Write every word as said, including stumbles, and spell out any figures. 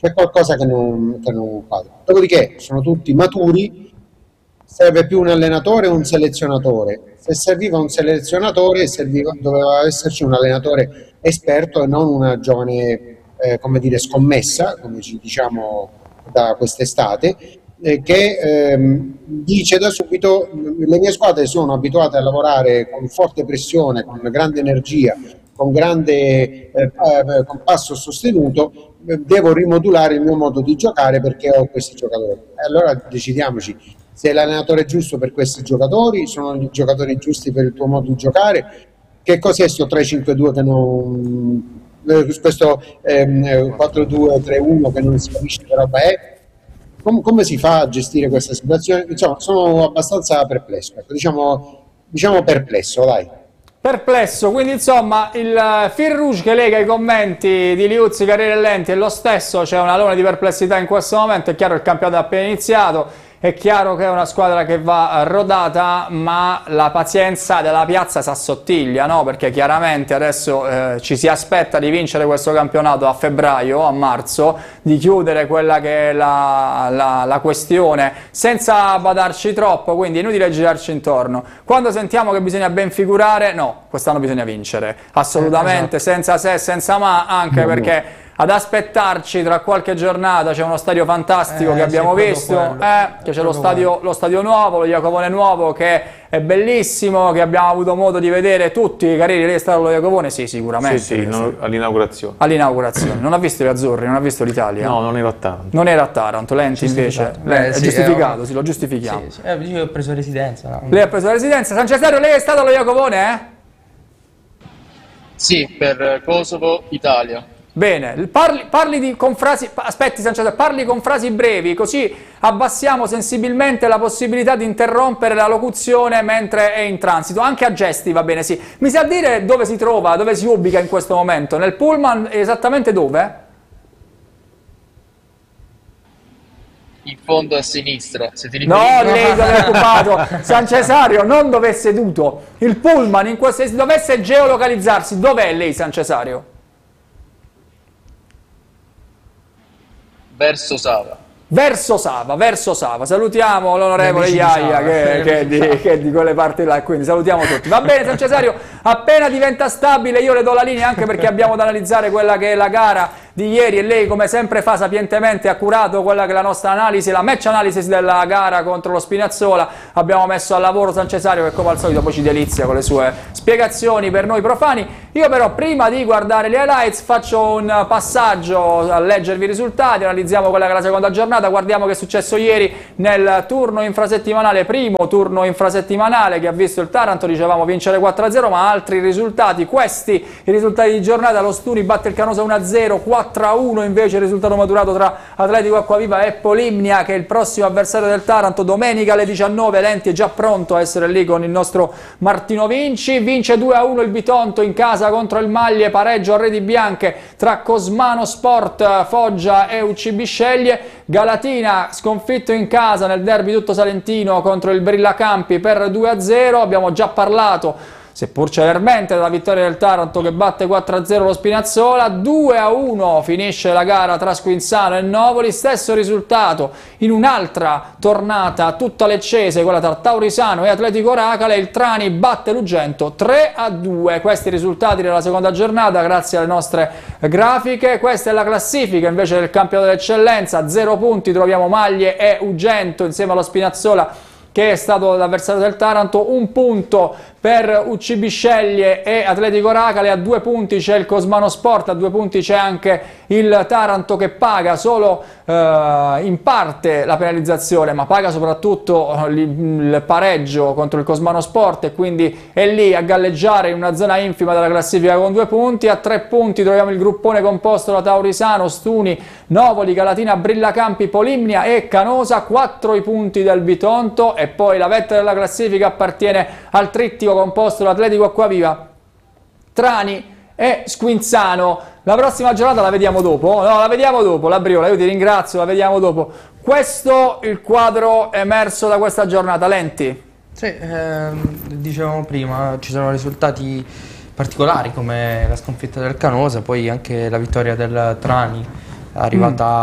c'è qualcosa che non, che non quadra. Dopodiché sono tutti maturi, serve più un allenatore o un selezionatore. Se serviva un selezionatore, serviva, doveva esserci un allenatore esperto e non una giovane, eh, come dire, scommessa, come ci diciamo da quest'estate, eh, che ehm, dice da subito: le mie squadre sono abituate a lavorare con forte pressione, con grande energia, con grande eh, eh, con passo sostenuto, eh, devo rimodulare il mio modo di giocare perché ho questi giocatori. E allora decidiamoci se l'allenatore è giusto per questi giocatori, sono i giocatori giusti per il tuo modo di giocare. Che cos'è questo tre cinque due che non, eh, questo ehm, quattro due tre uno che non si capisce che roba è? Com- come si fa a gestire questa situazione? Diciamo, sono abbastanza perplesso, ecco, diciamo, diciamo perplesso, dai. Perplesso, quindi insomma il fil rouge che lega i commenti di Liuzzi, Carriere e Lenti è lo stesso, c'è una luna di perplessità in questo momento, è chiaro il campionato è appena iniziato, è chiaro che è una squadra che va rodata, ma la pazienza della piazza si assottiglia, no? Perché chiaramente adesso eh, ci si aspetta di vincere questo campionato a febbraio, a marzo, di chiudere quella che è la, la, la questione senza badarci troppo, quindi è inutile girarci intorno. Quando sentiamo che bisogna ben figurare, no, quest'anno bisogna vincere, assolutamente, eh, esatto. Senza se, senza ma, anche no, perché... No. Ad aspettarci tra qualche giornata c'è uno stadio fantastico eh, che abbiamo sì, visto, eh, che c'è lo stadio, lo stadio nuovo, lo Iacovone nuovo, che è bellissimo, che abbiamo avuto modo di vedere tutti i Carrieri. Lei è stato allo Iacovone? Sì, sicuramente. Sì, sì, no, all'inaugurazione. All'inaugurazione. Non ha visto gli azzurri, non ha visto l'Italia? No, non era a Taranto. Non era a Taranto, Lenti invece. Beh, è sì, giustificato, è... sì, lo giustifichiamo. Sì, sì. Eh, io ho preso residenza. No? Lei ha preso la residenza. San Cesario, lei è stato allo Iacovone, eh? Sì, per Kosovo, Italia. Bene, parli, parli di, con frasi, aspetti Sanchez, parli con frasi brevi, così abbassiamo sensibilmente la possibilità di interrompere la locuzione mentre è in transito, anche a gesti va bene, sì. Mi sa dire dove si trova, dove si ubica in questo momento? Nel pullman, esattamente dove? In fondo a sinistra, se ti No, lei dove è occupato, San Cesario, non dove è seduto. Il pullman, in questo, se dovesse geolocalizzarsi, dov'è lei San Cesario? Verso Sava. Verso Sava, verso Sava. Salutiamo l'onorevole Iaia che, che, è di, che è di quelle parti là, quindi salutiamo tutti. Va bene San Cesario, appena diventa stabile io le do la linea, anche perché abbiamo da analizzare quella che è la gara di ieri e lei come sempre fa sapientemente ha curato quella che è la nostra analisi, la match analysis della gara contro lo Spinazzola. Abbiamo messo al lavoro San Cesario che come al solito poi ci delizia con le sue spiegazioni per noi profani. Io però prima di guardare gli highlights faccio un passaggio a leggervi i risultati, analizziamo quella che è la seconda giornata, guardiamo che è successo ieri nel turno infrasettimanale, primo turno infrasettimanale che ha visto il Taranto, dicevamo vincere quattro a zero, ma altri risultati, questi i risultati di giornata: lo Stuni batte il Canosa uno a zero, quattro a uno invece il risultato maturato tra Atletico Acquaviva e Polimnia, che è il prossimo avversario del Taranto, domenica alle diciannove. Lenti è già pronto a essere lì con il nostro Martino Vinci. Vince due a uno il Bitonto in casa contro il Maglie, pareggio a reti bianche tra Cosmano Sport, Foggia e U C B Sceglie. Galatina sconfitto in casa nel derby tutto salentino contro il Brillacampi per due a zero. Abbiamo già parlato, seppur celermente, della vittoria del Taranto che batte quattro a zero lo Spinazzola. Due a uno finisce la gara tra Squinzano e Novoli, stesso risultato in un'altra tornata tutta leccese, quella tra Taurisano e Atletico Racale. Il Trani batte l'Ugento tre a due. Questi i risultati della seconda giornata grazie alle nostre grafiche. Questa è la classifica invece del campionato d'eccellenza: zero punti troviamo Maglie e Ugento insieme allo Spinazzola che è stato l'avversario del Taranto, un punto per U C B Sceglie e Atletico Racale, a due punti c'è il Cosmano Sport, a due punti c'è anche il Taranto che paga solo eh, in parte la penalizzazione, ma paga soprattutto il, il pareggio contro il Cosmano Sport e quindi è lì a galleggiare in una zona infima della classifica con due punti. A tre punti troviamo il gruppone composto da Taurisano, Stuni, Novoli, Galatina, Brillacampi, Polimnia e Canosa, quattro i punti del Bitonto, e poi la vetta della classifica appartiene al trittico composto da Atletico Acquaviva, Trani e Squinzano. La prossima giornata la vediamo dopo? No, la vediamo dopo, la Briola, io ti ringrazio, la vediamo dopo. Questo il quadro emerso da questa giornata. Lenti? Sì, ehm, dicevamo prima, ci sono risultati particolari come la sconfitta del Canosa, poi anche la vittoria del Trani arrivata